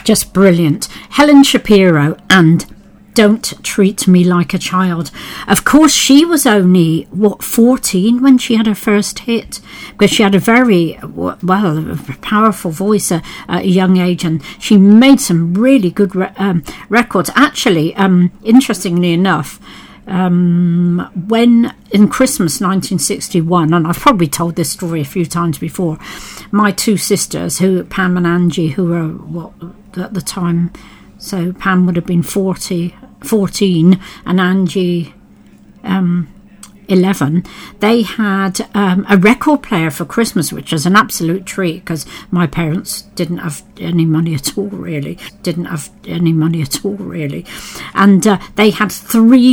Just brilliant. Helen Shapiro and Don't Treat Me Like a Child. Of course, she was only, 14 when she had her first hit, because she had a very, powerful voice at a young age, and she made some really good records. Actually, interestingly enough, when in Christmas 1961, and I've probably told this story a few times before, my two sisters, Pam and Angie, who were at the time, so Pam would have been 14 and Angie 11, they had a record player for Christmas, which was an absolute treat because my parents didn't have any money at all really, and they had 3